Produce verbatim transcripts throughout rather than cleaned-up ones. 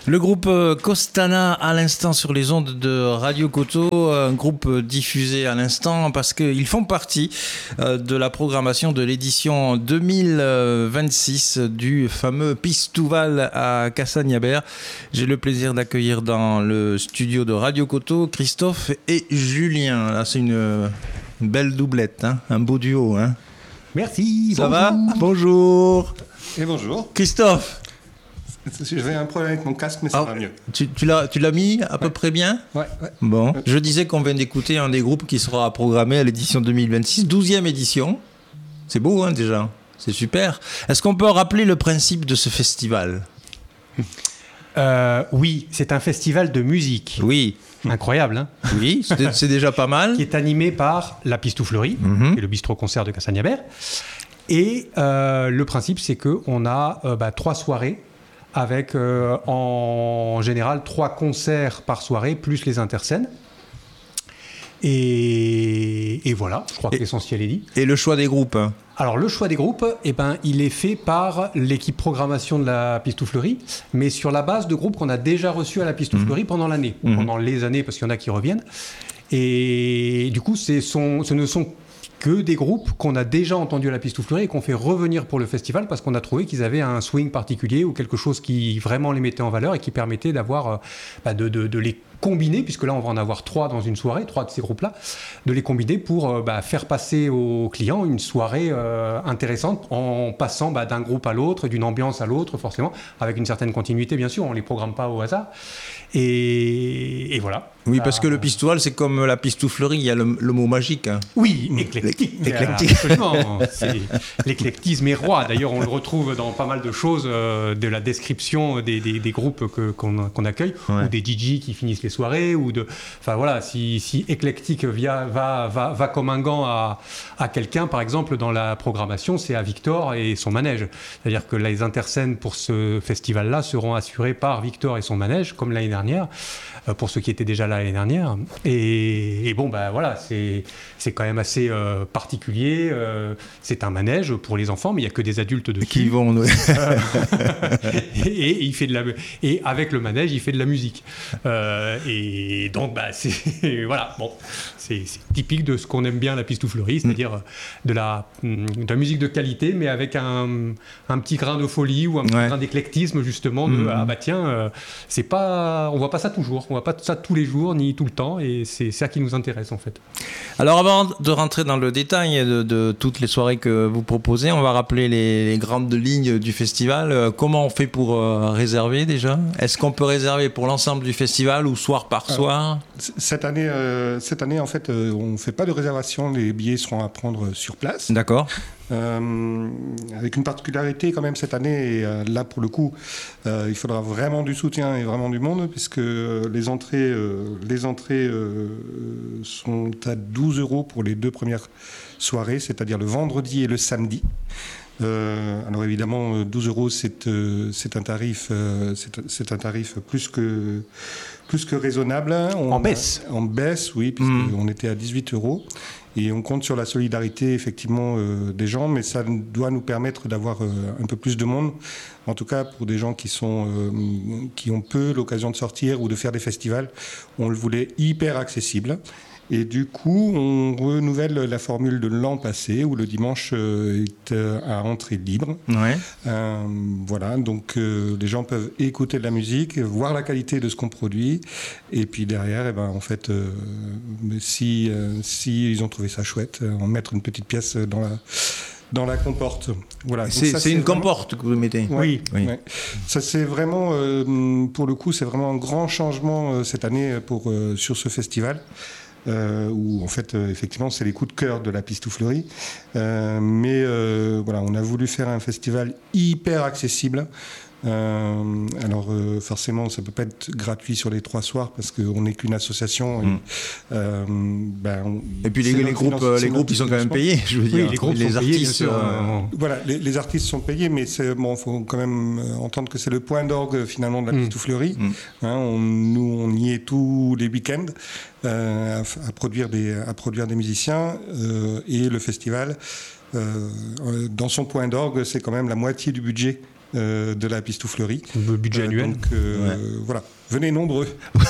Le groupe Costana à l'instant sur les ondes de Radio Coteau, un groupe diffusé à l'instant parce qu'ils font partie de la programmation de l'édition deux mille vingt-six du fameux Pistouval à Cassagnaber. J'ai le plaisir d'accueillir dans le studio de Radio Coteau Christophe et Julien. Là, c'est une, une belle doublette, hein, un beau duo. Hein. Merci. Ça bonjour. va ? Bonjour. Et bonjour. Christophe. J'avais un problème avec mon casque, mais ça Ah, va mieux. Tu, tu, l'as, tu l'as mis à peu Ouais. près bien ? Ouais, ouais. Bon, je disais qu'on vient d'écouter un des groupes qui sera programmé à l'édition deux mille vingt-six, douzième édition. C'est beau, hein, déjà. C'est super. Est-ce qu'on peut rappeler le principe de ce festival ? Euh, oui, c'est un festival de musique. Oui. Incroyable, hein ? Oui, c'est, c'est déjà pas mal. Qui est animé par la Pistouflerie, Mhm. et le bistrot-concert de Cassagnaber. Et euh, le principe, c'est qu'on a euh, bah, trois soirées avec, euh, en général, trois concerts par soirée, plus les interscènes. Et, et voilà, je crois Et- que l'essentiel est dit. Et le choix des groupes, hein. Alors, le choix des groupes, eh ben, il est fait par l'équipe programmation de la Pistouflerie, mais sur la base de groupes qu'on a déjà reçus à la Pistouflerie pendant l'année, ou Mhm. pendant les années, parce qu'il y en a qui reviennent. Et du coup, c'est son- ce ne sont que des groupes qu'on a déjà entendus à la Pistouflerie et qu'on fait revenir pour le festival parce qu'on a trouvé qu'ils avaient un swing particulier ou quelque chose qui vraiment les mettait en valeur et qui permettait d'avoir, euh, bah, de, de- de les combiner, puisque là on va en avoir trois dans une soirée, trois de ces groupes-là, de les combiner pour euh, bah, faire passer aux clients une soirée euh, intéressante en passant bah, d'un groupe à l'autre, d'une ambiance à l'autre, forcément, avec une certaine continuité, bien sûr, on ne les programme pas au hasard. Et, et voilà. Oui, parce que Euh, le Pistouval, c'est comme la Pistouflerie, il y a le, le mot magique. Hein. Oui, éclectique. Éclectique. Absolument. C'est- L'éclectisme est roi. D'ailleurs, on le retrouve dans pas mal de choses, euh, de la description des, des- des groupes que- qu'on qu'on accueille, Ouais. ou des D J qui finissent les soirées, ou de. Enfin voilà, si, si éclectique via, va, va, va comme un gant à, à quelqu'un, par exemple, dans la programmation, c'est à Victor et son manège. C'est-à-dire que les interscènes pour ce festival-là seront assurées par Victor et son manège, comme l'année dernière, euh, pour ceux qui étaient déjà là l'année dernière. Et, et bon, bah voilà, c'est c'est quand même assez euh, particulier. euh, c'est un manège pour les enfants, mais il n'y a que des adultes dessus. Qui vont. Euh, et, et il fait de la et avec le manège, il fait de la musique. Euh, et donc, bah, c'est voilà, bon, c'est c'est typique de ce qu'on aime bien à la Pistouflerie, c'est-à-dire de la de la musique de qualité, mais avec un, un petit grain de folie ou un petit Ouais. grain d'éclectisme justement. De, Mhm. ah bah tiens, euh, c'est pas, on voit pas ça toujours, on voit pas ça tous les jours ni tout le temps, et c'est ça qui nous intéresse en fait. Alors, avant de rentrer dans le détail de, de toutes les soirées que vous proposez, on va rappeler les, les grandes lignes du festival. Euh, Comment on fait pour euh, réserver déjà ? Est-ce qu'on peut réserver pour l'ensemble du festival ou soir par Alors, soir ? C- Cette année, euh, cette année, en fait, euh, on ne fait pas de réservation. Les billets seront à prendre sur place. D'accord. Euh, avec une particularité quand même cette année, et euh, là pour le coup, euh, il faudra vraiment du soutien et vraiment du monde, puisque euh, les entrées, euh, les entrées euh, sont à douze euros pour les deux premières soirées, c'est-à-dire le vendredi et le samedi. Euh, alors évidemment, euh, douze euros, c'est euh, c'est un tarif, euh, c'est c'est un tarif plus que plus que raisonnable. On En a- baisse. En baisse, oui, puisqu'on était à dix-huit euros. Et on compte sur la solidarité, effectivement, euh, des gens, mais ça doit nous permettre d'avoir euh, un peu plus de monde. En tout cas, pour des gens qui, sont, euh, qui ont peu l'occasion de sortir ou de faire des festivals, on le voulait hyper accessible. Et du coup, on renouvelle la formule de l'an passé, où le dimanche euh, est euh, à entrée libre. Ouais. Euh, voilà, donc euh, les gens peuvent écouter de la musique, voir la qualité de ce qu'on produit, et puis derrière, eh ben, en fait, euh, si, euh, si ils ont trouvé ça chouette, euh, en mettre une petite pièce dans la, dans la comporte. Voilà. Donc C'est, ça, c'est une vraiment- comporte que vous mettez. Ouais, Oui. Oui. ouais. Ça c'est vraiment, euh, pour le coup, c'est vraiment un grand changement euh, cette année pour, euh, sur ce festival. Euh, où en fait euh, effectivement c'est les coups de cœur de la Pistouflerie, euh, mais euh, voilà, on a voulu faire un festival hyper accessible. Euh, alors euh, forcément ça peut pas être gratuit sur les trois soirs parce qu'on n'est qu'une association et, Mm. euh, ben, on- Et puis les, c'est les notre groupes, finance- euh, c'est les groupes, notre ils sont quand même financement. payés. Je veux dire, Oui, les groupes sont payés, bien artistes. sûr. euh, Voilà, les, les artistes sont payés, mais c'est bon, faut quand même euh, entendre que c'est le point d'orgue finalement de la Mm. Pistouflerie. Mm. Hein, on, nous, on y est tous les week-ends euh, à, f- à produire des à produire des musiciens euh, et le festival. Euh, euh, dans son point d'orgue, c'est quand même la moitié du budget euh, de la Pistouflerie. Le budget euh, annuel. Donc euh, ouais. voilà, venez nombreux.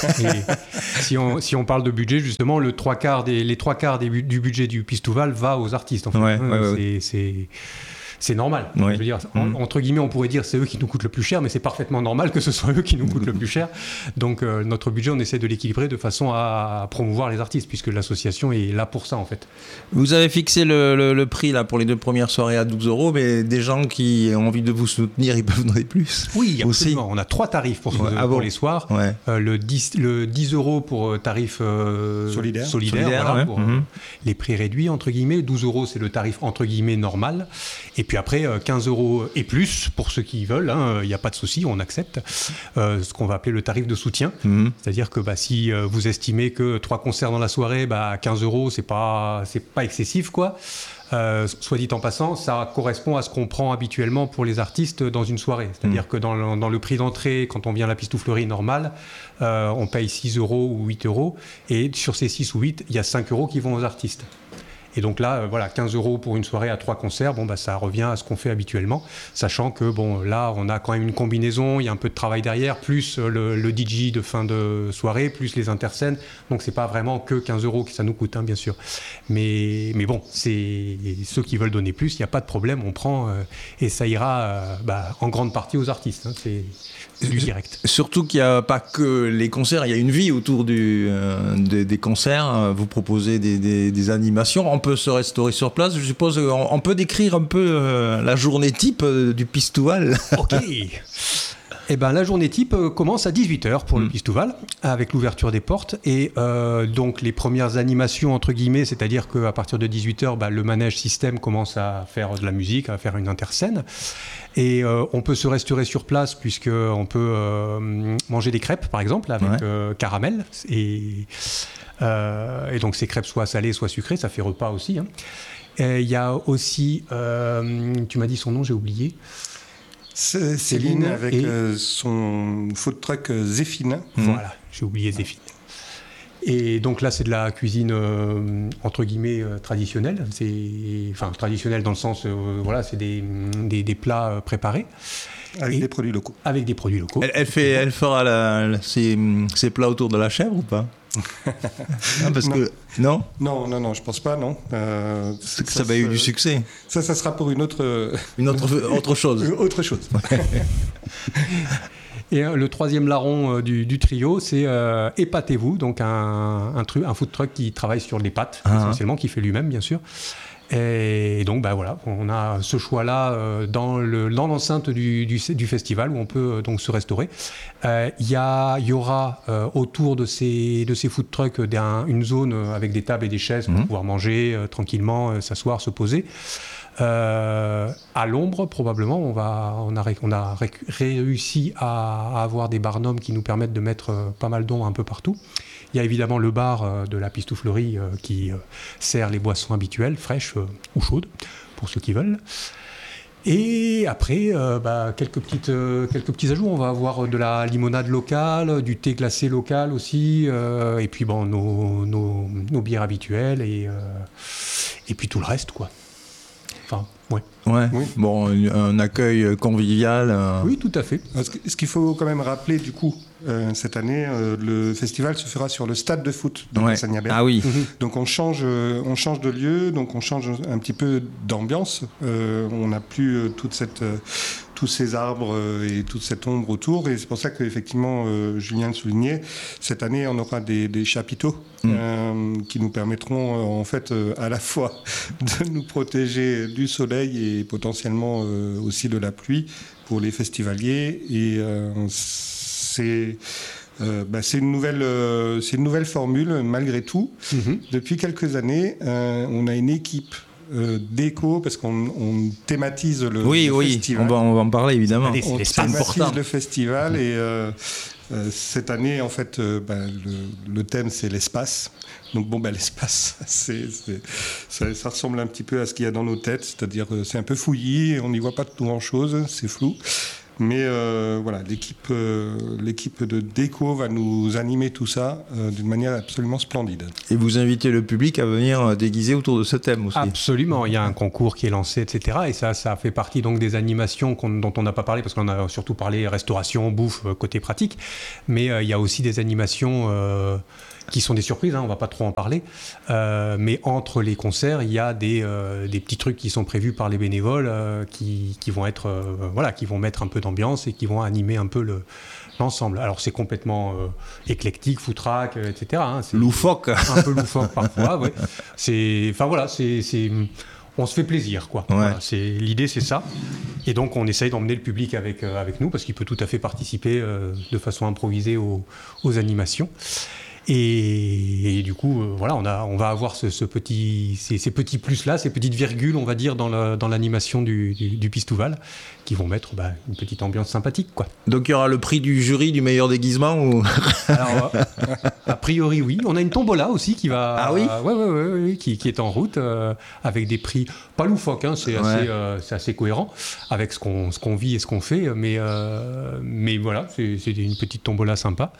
Et si, on, si on parle de budget, justement, le trois quarts des, les trois quarts des, du budget du Pistouval va aux artistes. En fait. Ouais, hein, ouais, c'est, ouais. c'est, c'est normal. Ouais. Je veux dire, mmh. en, entre guillemets, on pourrait dire c'est eux qui nous coûtent le plus cher, mais c'est parfaitement normal que ce soit eux qui nous coûtent le plus cher. Donc euh, notre budget, on essaie de l'équilibrer de façon à promouvoir les artistes, puisque l'association est là pour ça en fait. Vous avez fixé le, le, le prix là pour les deux premières soirées à douze euros, mais des gens qui ont envie de vous soutenir, ils peuvent donner plus. Oui, aussi. Absolument. On a trois tarifs pour, ouais. pour ah bon. les soirs. Ouais. Euh, le, dix, le dix euros pour tarif euh, solidaire, solidaire, solidaire voilà, ouais. pour mmh. euh, les prix réduits entre guillemets. douze euros, c'est le tarif entre guillemets normal. Et puis après, euh, quinze euros et plus pour ceux qui veulent. Il hein, n'y a pas de souci, on accepte. Euh, ce qu'on va appeler le tarif de soutien. Mmh. C'est-à-dire que bah, si euh, vous estimez que trois concerts dans la soirée, bah, quinze euros, c'est pas, c'est pas excessif, quoi. Euh, soit dit en passant, ça correspond à ce qu'on prend habituellement pour les artistes dans une soirée. C'est-à-dire mmh. que dans le, dans le prix d'entrée, quand on vient à la Pistouflerie normale, euh, on paye six euros ou huit euros. Et sur ces six ou huit, il y a cinq euros qui vont aux artistes. Et donc là, euh, voilà, quinze euros pour une soirée à trois concerts, bon, bah, ça revient à ce qu'on fait habituellement, sachant que bon, là, on a quand même une combinaison, il y a un peu de travail derrière, plus euh, le, le D J de fin de soirée, plus les interscènes, donc c'est pas vraiment que quinze euros que ça nous coûte, hein, bien sûr. Mais, mais bon, c'est ceux qui veulent donner plus, il n'y a pas de problème, on prend, euh, et ça ira euh, bah, en grande partie aux artistes, hein, c'est... du direct. Surtout qu'il n'y a pas que les concerts, il y a une vie autour du, euh, des, des concerts. Vous proposez des, des, des animations. On peut se restaurer sur place. Je suppose on, on peut décrire un peu euh, la journée type euh, du Pistouval. Ok. Eh ben, la journée type euh, commence à dix-huit heures pour mmh. le Pistouval, avec l'ouverture des portes. Et euh, donc, les premières animations, entre guillemets, c'est-à-dire qu'à partir de dix-huit heures, bah, le manège système commence à faire de la musique, à faire une interscène. Et euh, on peut se restaurer sur place, puisqu'on peut euh, manger des crêpes, par exemple, avec ouais. euh, caramel. Et, euh, et donc, ces crêpes soit salées, soit sucrées, ça fait repas aussi. Hein. Il y a aussi, euh, tu m'as dit son nom, j'ai oublié. C'est Céline, Céline avec et... euh, son food truck euh, Zéphine. Voilà, j'ai oublié Zéphine. Et donc là, c'est de la cuisine euh, entre guillemets euh, traditionnelle. C'est, enfin, traditionnelle dans le sens, euh, voilà, c'est des, des, des plats euh, préparés. Avec et des produits locaux. Avec des produits locaux. Elle, elle, fait, elle fera la, la, ses, ses plats autour de la chèvre ou pas? Ah, parce non. que non, non, non, non, je pense pas, non. Euh, ça, ça va eu du succès. Ça, ça sera pour une autre, une autre, autre chose. autre chose. Et euh, le troisième larron euh, du, du trio, c'est euh, Épatez-vous, donc un, un, tru- un food truck qui travaille sur les pâtes, ah, essentiellement, qui fait lui-même, bien sûr. Et donc, bah, voilà, on a ce choix-là euh, dans, le, dans l'enceinte du, du, du festival où on peut euh, donc se restaurer. Il euh, y, y aura euh, autour de ces, de ces food trucks un, une zone avec des tables et des chaises pour mmh. pouvoir manger euh, tranquillement, euh, s'asseoir, se poser. Euh, à l'ombre, probablement, on, va, on a, on a ré- réussi à, à avoir des barnums qui nous permettent de mettre euh, pas mal d'ombre un peu partout. Il y a évidemment le bar euh, de la Pistouflerie euh, qui euh, sert les boissons habituelles, fraîches euh, ou chaudes, pour ceux qui veulent. Et après, euh, bah, quelques, petites, euh, quelques petits ajouts. On va avoir de la limonade locale, du thé glacé local aussi, euh, et puis bon, nos, nos, nos bières habituelles, et, euh, et puis tout le reste, quoi. Enfin, ouais. Ouais. Oui. Bon, un accueil convivial. Euh... Oui, tout à fait. Ce qu'il faut quand même rappeler, du coup, euh, cette année, euh, le festival se fera sur le stade de foot de ouais. Sagnabert. Ah oui. Mm-hmm. Donc on change, euh, on change de lieu, donc on change un petit peu d'ambiance. Euh, on n'a plus euh, toute cette, euh, tous ces arbres euh, et toute cette ombre autour, et c'est pour ça qu'effectivement, euh, Julien le soulignait, cette année, on aura des, des chapiteaux mm. euh, qui nous permettront euh, en fait euh, à la fois de nous protéger du soleil et potentiellement euh, aussi de la pluie pour les festivaliers. Et euh, c'est, euh, bah, c'est, une nouvelle, euh, c'est une nouvelle formule malgré tout. Mm-hmm. Depuis quelques années, euh, on a une équipe euh, d'éco, parce qu'on on thématise le, oui, le oui, festival. On va, on va en parler évidemment. Allez, on c'est thématise important. le festival, et euh, euh, cette année, en fait, euh, bah, le, le thème, c'est l'espace. Donc bon, bah, l'espace, c'est, c'est, ça, ça ressemble un petit peu à ce qu'il y a dans nos têtes, c'est-à-dire euh, c'est un peu fouillis, on n'y voit pas tout grand-chose, c'est flou. Mais euh, voilà, l'équipe, euh, l'équipe de déco va nous animer tout ça euh, d'une manière absolument splendide. Et vous invitez le public à venir déguiser autour de ce thème aussi. Absolument, il y a un concours qui est lancé, et cetera. Et ça, ça fait partie donc des animations qu'on, dont on n'a pas parlé, parce qu'on a surtout parlé restauration, bouffe, côté pratique. Mais euh, il y a aussi des animations euh, qui sont des surprises, hein, on ne va pas trop en parler. Euh, mais entre les concerts, il y a des, euh, des petits trucs qui sont prévus par les bénévoles euh, qui, qui, vont être, euh, voilà, qui vont mettre un peu d'ambiance et qui vont animer un peu le, l'ensemble. Alors c'est complètement euh, éclectique, foutraque, euh, et cetera. Hein, c'est loufoque. Un peu loufoque parfois, ouais. C'est, enfin voilà, c'est... c'est on se fait plaisir, quoi. Ouais. Voilà, c'est, l'idée, c'est ça. Et donc, on essaye d'emmener le public avec, euh, avec nous, parce qu'il peut tout à fait participer euh, de façon improvisée aux, aux animations. Et, et du coup, euh, voilà, on, a, on va avoir ce, ce petit, ces, ces petits plus-là, ces petites virgules, on va dire, dans, la, dans l'animation du, du, du Pistouval, qui vont mettre bah, une petite ambiance sympathique, quoi. Donc, il y aura le prix du jury du meilleur déguisement ou... Alors, a priori, oui. On a une tombola aussi qui va... Ah oui euh, ouais, ouais, ouais, ouais, qui, qui est en route, euh, avec des prix pas loufoques, hein, c'est, ouais. assez, euh, c'est assez cohérent avec ce qu'on, ce qu'on vit et ce qu'on fait, mais, euh, mais voilà, c'est, c'est une petite tombola sympa.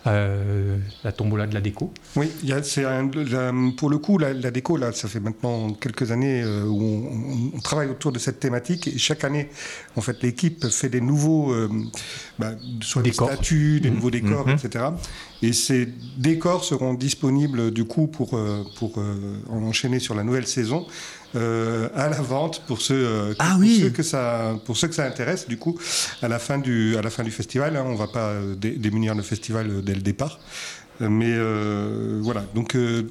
Euh, la tombola de la déco. Oui, y a, c'est un, la, pour le coup, la, la déco, là, ça fait maintenant quelques années euh, où on, on travaille autour de cette thématique, et chaque année, en fait, l'équipe fait des nouveaux, euh, bah, soit des statues, des mmh. nouveaux décors, mmh. et cetera. Et ces décors seront disponibles du coup pour, euh, pour euh, enchaîner sur la nouvelle saison. Euh, à la vente pour ceux, euh, ah, pour, oui. ceux que ça, pour ceux que ça intéresse, du coup, à la fin du, à la fin du festival, hein, on ne va pas dé, démunir le festival dès le départ. Mais euh, voilà, donc euh,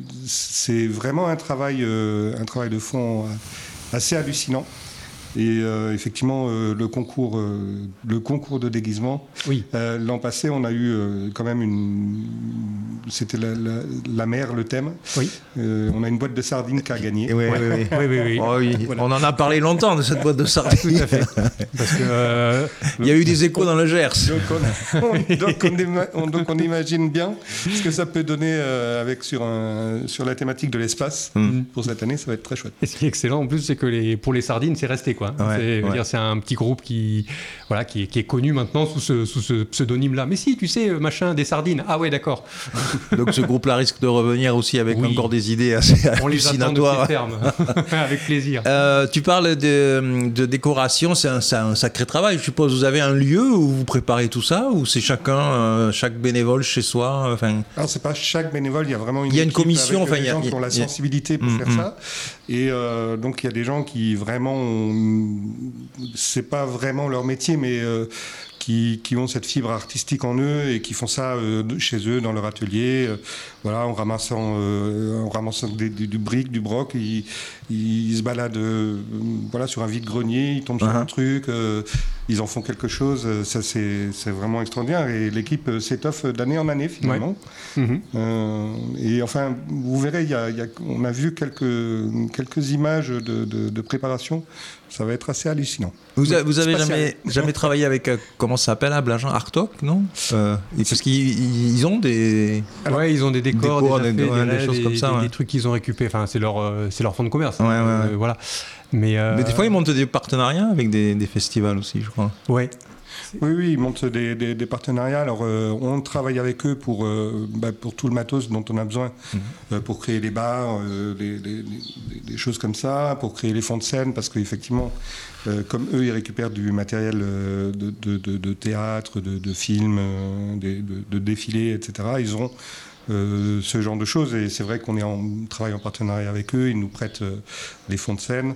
c'est vraiment un travail, euh, un travail de fond assez hallucinant. Et euh, effectivement, euh, le concours, euh, le concours de déguisement. Oui. Euh, l'an passé, on a eu euh, quand même une. C'était la, la, la mer, le thème. Oui. Euh, on a une boîte de sardines qui a gagné. Oui, ouais. oui, oui. oui, oui, oui. Oh, oui. Voilà. On en a parlé longtemps de cette boîte de sardines. Tout à fait. Parce que euh, il y a eu des échos dans le Gers. Donc on, donc on, ima, on, donc on imagine bien ce que ça peut donner euh, avec sur un, sur la thématique de l'espace. Mm. Pour cette année, ça va être très chouette. Et ce qui est excellent en plus, c'est que les, pour les sardines, c'est resté quoi. Ouais, c'est, ouais. dire, c'est un petit groupe qui, voilà, qui, est, qui est connu maintenant sous ce, sous ce pseudonyme-là. Mais si, tu sais, machin, des sardines. Ah ouais, d'accord. Donc ce groupe-là risque de revenir aussi avec oui. encore des idées assez on hallucinatoires. Les attend de pied ferme. Avec plaisir. Euh, tu parles de, de décoration, c'est un, c'est un sacré travail. Je suppose vous avez un lieu où vous préparez tout ça, ou c'est chacun, euh, chaque bénévole chez soi. Enfin. Alors c'est pas chaque bénévole, il y a vraiment une. Il y a une commission, avec enfin des il y a gens qui ont la sensibilité pour mmh, faire mmh. ça. Et euh, donc il y a des gens qui vraiment, ont, c'est pas vraiment leur métier, mais euh, qui, qui ont cette fibre artistique en eux et qui font ça euh, chez eux dans leur atelier. Euh, voilà, en ramassant, euh, en ramassant des, du, du brick, du broc, ils, ils se baladent, euh, voilà, sur un vide-grenier, ils tombent uh-huh. sur un truc, euh, ils en font quelque chose. Ça c'est, c'est vraiment extraordinaire et l'équipe s'étoffe d'année en année finalement. Ouais. Mm-hmm. Euh, et enfin, vous verrez, il y a, il y a, on a vu quelques quelques images de, de, de préparation. Ça va être assez hallucinant. Vous, a, vous avez jamais, jamais travaillé avec, euh, comment ça s'appelle, Blagent Artok, non euh, Parce qu'ils ils ont des... Alors, ouais, ils ont des décors, décors, des, des, des, ouais, des, des choses des, comme ça. Des, ouais. des trucs qu'ils ont récupérés, enfin, c'est leur, euh, c'est leur fonds de commerce. Ouais, hein, ouais, euh, ouais. Voilà. Mais, euh... Mais des fois, ils montent des partenariats avec des, des festivals aussi, je crois. Ouais. Oui, oui, ils montent des, des, des partenariats. Alors, euh, on travaille avec eux pour, euh, bah, pour tout le matos dont on a besoin, mmh. euh, pour créer les bars, euh, des, des, des, des choses comme ça, pour créer les fonds de scène, parce qu'effectivement, euh, comme eux, ils récupèrent du matériel euh, de, de, de, de théâtre, de, de films, euh, de, de, de défilés, et cetera. Ils ont euh, ce genre de choses, et c'est vrai qu'on est en travaille en partenariat avec eux. Ils nous prêtent euh, les fonds de scène.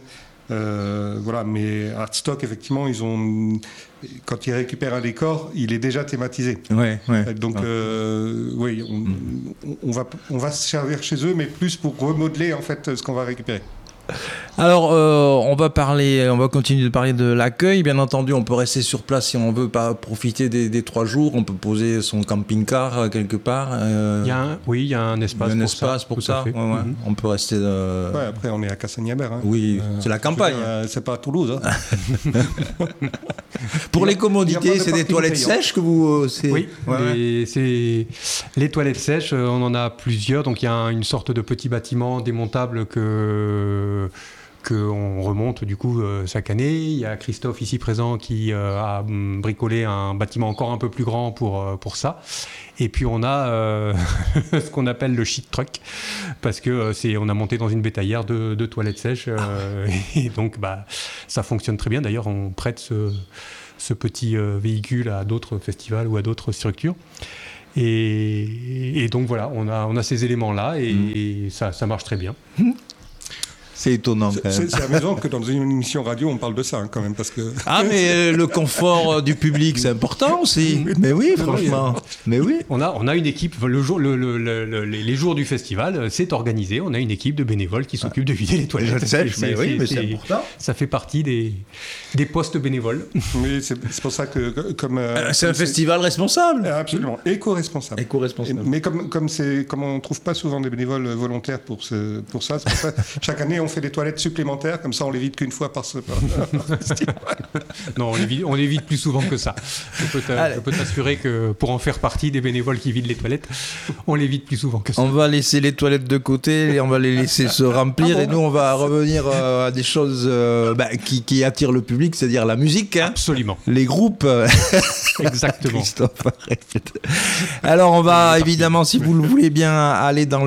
Euh, voilà, mais Artstock, effectivement, ils ont, quand ils récupèrent un décor, il est déjà thématisé. Ouais, ouais. Donc, ouais. Euh, oui, on, mm. on, va, on va se servir chez eux, mais plus pour remodeler en fait ce qu'on va récupérer. Alors, euh, on va parler, on va continuer de parler de l'accueil. Bien entendu, on peut rester sur place si on veut pas profiter des, des trois jours. On peut poser son camping-car quelque part. Euh, il y a un, oui, il y a un espace. Il y a un pour espace ça, pour ça. Ouais, ouais. Mm-hmm. On peut rester. Euh... Ouais, après, on est à Cassagnaber. Hein. Oui, euh, c'est la campagne. Dire, euh, c'est pas à Toulouse. Hein. Pour les commodités, c'est des toilettes payant. sèches que vous. C'est... Oui, ouais, les, c'est les toilettes sèches. On en a plusieurs. Donc il y a une sorte de petit bâtiment démontable que qu'on remonte du coup euh, chaque année. Il y a Christophe ici présent qui euh, a bricolé un bâtiment encore un peu plus grand pour, euh, pour ça. Et puis on a euh, ce qu'on appelle le shit truck, parce que euh, c'est, on a monté dans une bétaillère de, de toilettes sèches, euh, ah ouais. Et donc bah, ça fonctionne très bien. D'ailleurs, on prête ce, ce petit euh, véhicule à d'autres festivals ou à d'autres structures. Et, et donc voilà, on a, on a ces éléments-là et, mmh. et ça, ça marche très bien. Mmh. C'est étonnant. C'est, c'est, c'est amusant que dans une émission radio, on parle de ça hein, quand même. Parce que... Ah, mais euh, le confort du public, c'est important aussi. Mais oui, franchement. Mais oui. On a, on a une équipe, le jour, le, le, le, le, les jours du festival, c'est organisé. On a une équipe de bénévoles qui s'occupe de vider les toilettes. Sèche, mais oui, mais c'est, c'est important. Ça fait partie des, des postes bénévoles. Oui, c'est, c'est pour ça que. Comme, euh, c'est comme un c'est... festival responsable. Absolument. Éco-responsable. Éco-responsable. Et, mais comme, comme, c'est, comme on ne trouve pas souvent des bénévoles volontaires pour, ce, pour ça, c'est pour ça, chaque année, on fait des toilettes supplémentaires, comme ça on les vide qu'une fois par semaine. Non, on les, vide, on les vide plus souvent que ça. Je peux, je peux t'assurer que pour en faire partie des bénévoles qui vident les toilettes, on les vide plus souvent que ça. On va laisser les toilettes de côté et on va les laisser se remplir. Ah bon, et nous, on va revenir euh, à des choses euh, bah, qui, qui attirent le public, c'est-à-dire la musique. Hein. Absolument. Les groupes. Exactement. Christophe, alors, on va évidemment, si vous le voulez bien, aller dans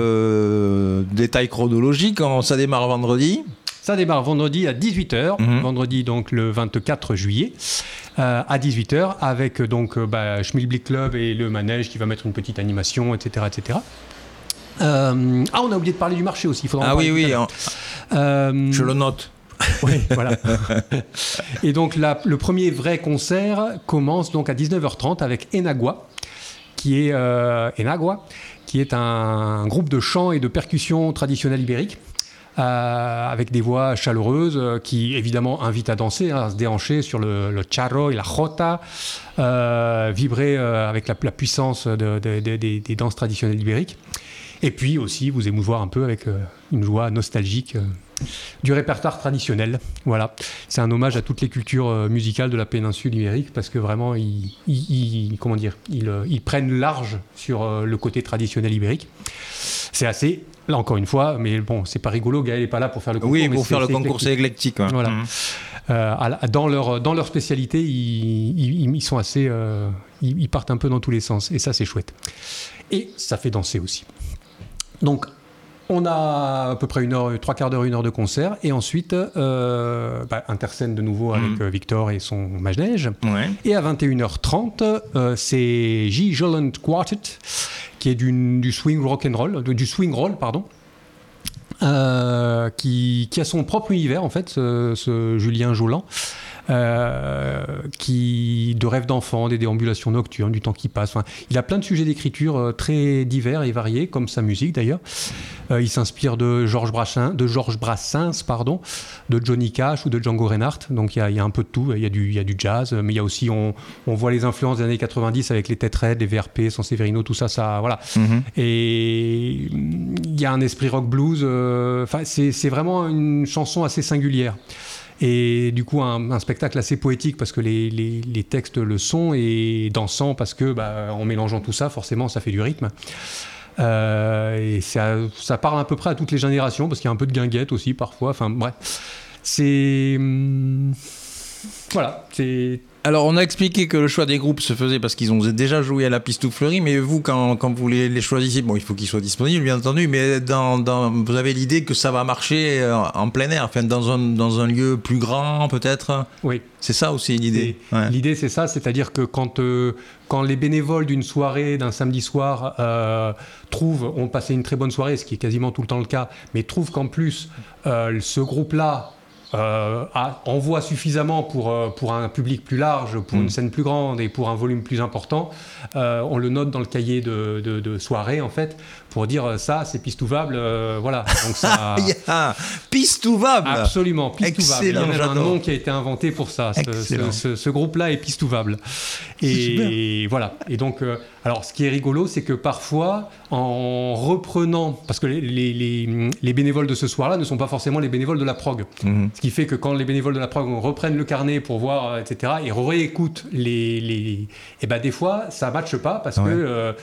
le détail chronologique. On, ça démarre vendredi. Ça démarre vendredi à dix-huit heures, mmh. vendredi donc le vingt-quatre juillet euh, à dix-huit heures avec donc bah, Schmilblick Club et le manège qui va mettre une petite animation, et cetera, et cetera. Euh, ah, on a oublié de parler du marché aussi. Il faudra ah oui, oui. On... Euh... Je le note. Oui, voilà. Et donc la, le premier vrai concert commence donc à dix-neuf heures trente avec Enagua, qui est euh, Enagua, qui est un, un groupe de chant et de percussion traditionnelle ibérique. Euh, avec des voix chaleureuses euh, qui évidemment invitent à danser, hein, à se déhancher sur le, le charro et la jota, euh, vibrer euh, avec la, la puissance de, de, de, de, des danses traditionnelles ibériques. Et puis aussi vous émouvoir un peu avec euh, une joie nostalgique euh, du répertoire traditionnel. Voilà, c'est un hommage à toutes les cultures euh, musicales de la péninsule ibérique parce que vraiment ils, ils, ils comment dire, ils, ils prennent large sur euh, le côté traditionnel ibérique. C'est assez, là encore une fois, mais bon, c'est pas rigolo, Gaël n'est pas là pour faire le concours. Oui, pour faire c'est, le c'est concours, éclectique. c'est éclectique. Ouais. Voilà. Mmh. Euh, à, dans, leur, dans leur spécialité, ils, ils, ils sont assez, euh, ils, ils partent un peu dans tous les sens, et ça c'est chouette. Et ça fait danser aussi. Donc, on a à peu près une heure, trois quarts d'heure, une heure de concert, et ensuite, euh, bah, interscène de nouveau avec mmh. Victor et son manège. Ouais. Et à vingt et une heures trente, euh, c'est J. Joland Quartet, qui est du, du swing rock and roll, du swing roll, pardon, euh, qui, qui a son propre univers en fait, ce, ce Julien Joland. Euh, qui, de rêves d'enfants, des déambulations nocturnes, du temps qui passe. Enfin, il a plein de sujets d'écriture euh, très divers et variés, comme sa musique d'ailleurs. Euh, il s'inspire de Georges Brassens, de Georges Brassens, pardon, de Johnny Cash ou de Django Reinhardt. Donc il y a, il y a un peu de tout. Il y a du, il y a du jazz, mais il y a aussi, on, on voit les influences des années quatre-vingt-dix avec les Têtes Raides, les V R P, Sanseverino, tout ça, ça, voilà. Mm-hmm. Et il y a un esprit rock blues. Euh, enfin, c'est, c'est vraiment une chanson assez singulière. Et du coup, un, un spectacle assez poétique parce que les, les, les textes le sont et dansant parce que, bah, en mélangeant tout ça, forcément, ça fait du rythme. Euh, et ça, ça parle à peu près à toutes les générations parce qu'il y a un peu de guinguette aussi parfois. Enfin, bref. C'est. Hum, voilà. C'est. Alors, on a expliqué que le choix des groupes se faisait parce qu'ils ont déjà joué à la Pistouflerie, mais vous, quand, quand vous les, les choisissez, bon, il faut qu'ils soient disponibles, bien entendu, mais dans, dans, vous avez l'idée que ça va marcher en plein air, enfin, dans un, dans un lieu plus grand, peut-être ? Oui. C'est ça aussi l'idée. Ouais. L'idée, c'est ça, c'est-à-dire que quand, euh, quand les bénévoles d'une soirée, d'un samedi soir, euh, trouvent, ont passé une très bonne soirée, ce qui est quasiment tout le temps le cas, mais trouvent qu'en plus, euh, ce groupe-là, Euh, a, envoie suffisamment pour, euh, pour un public plus large, pour mmh. une scène plus grande et pour un volume plus important, euh, on le note dans le cahier de, de, de soirée en fait, pour dire ça c'est pistouvable, euh, voilà. Donc ça... yeah, pistouvable. Absolument, pistouvable. Excellent, il y a j'adore. un nom qui a été inventé pour ça. Ce, ce, ce, ce groupe-là est pistouvable. Et, et voilà. Et donc, euh, alors ce qui est rigolo, c'est que parfois, en reprenant, parce que les, les, les, les bénévoles de ce soir-là ne sont pas forcément les bénévoles de la prog. Mmh. Ce qui fait que quand les bénévoles de la prog reprennent le carnet pour voir, et cetera, et réécoutent les, les... Et ben des fois, ça ne matche pas parce ouais. que... Euh,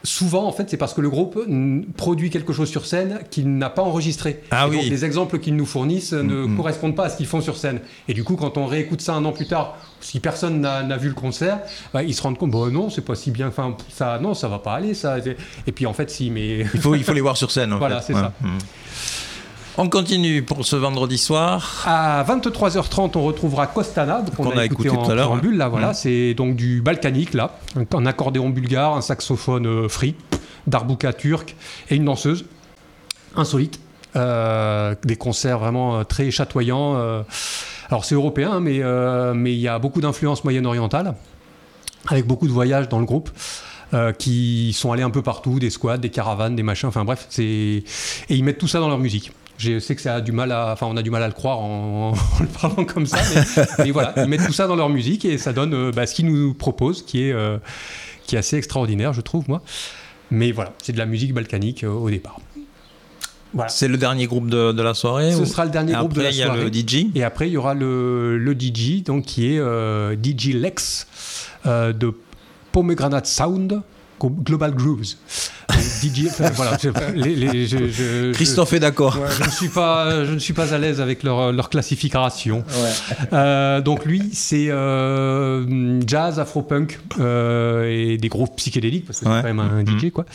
Souvent, en fait, c'est parce que le groupe n- produit quelque chose sur scène qu'il n'a pas enregistré. Ah et oui. donc, les exemples qu'ils nous fournissent ne Mm-hmm. correspondent pas à ce qu'ils font sur scène. Et du coup, quand on réécoute ça un an plus tard, si personne n'a, n'a vu le concert, bah, ils se rendent compte, bah, non, c'est pas si bien. Enfin, ça, non, ça va pas aller, ça. Et puis, en fait, si, mais Il faut, il faut les voir sur scène. En Voilà, fait. c'est ça. Mm. On continue pour ce vendredi soir. à vingt-trois heures trente, on retrouvera Costana, qu'on Qu'on a, a écouté, écouté en tout à l'heure, préambule. Là, voilà, Mm. c'est donc du balkanique, là, un, un accordéon bulgare, un saxophone euh, free, darbuka turc et une danseuse insolite. Euh, des concerts vraiment euh, très chatoyants. euh. Alors c'est européen, mais euh, mais il y a beaucoup d'influences moyen-orientales, avec beaucoup de voyages dans le groupe. Euh, qui sont allés un peu partout, des squads, des caravanes, des machins, enfin bref, c'est... et ils mettent tout ça dans leur musique. Je sais que ça a du mal à, enfin on a du mal à le croire en, en le parlant comme ça, mais, mais voilà, ils mettent tout ça dans leur musique et ça donne euh, bah, ce qu'ils nous proposent, qui est euh, qui est assez extraordinaire, je trouve moi. Mais voilà, c'est de la musique balkanique euh, au départ. Voilà. C'est le dernier groupe de, de la soirée. Ce ou... sera le dernier groupe de la Après, il y a soirée. le D J. Et après, il y aura le, le D J, donc, qui est euh, D J Lex euh, de Pomegranate Sound Global Grooves. Donc, D J, enfin, voilà, je, les, les, je, je, Christophe je, est d'accord. Ouais. Je ne suis pas, je ne suis pas à l'aise avec leur, leur classification. Ouais. Euh, donc lui, c'est euh, jazz, afro-punk euh, et des groupes psychédéliques parce que Ouais. c'est quand même un D J, quoi.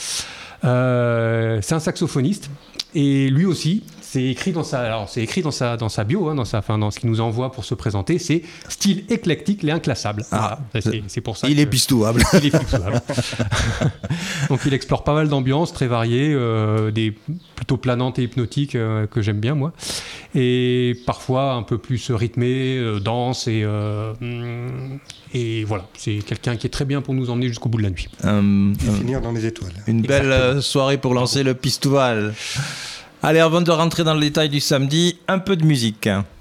Euh, c'est un saxophoniste et lui aussi. C'est écrit dans sa, alors c'est écrit dans sa, dans sa bio, hein, dans sa, enfin, dans ce qu'il nous envoie pour se présenter. C'est style éclectique et inclassable. Ah, voilà. c'est, c'est pour ça. Il que, est pistouable. Il est pistouable. Donc il explore pas mal d'ambiances très variées, euh, des plutôt planantes et hypnotiques euh, que j'aime bien moi, et parfois un peu plus rythmées, euh, denses et euh, et voilà. C'est quelqu'un qui est très bien pour nous emmener jusqu'au bout de la nuit. Um, Et finir dans les étoiles. Une belle euh, soirée pour lancer le pistouval. Allez, avant de rentrer dans le détail du samedi, un peu de musique.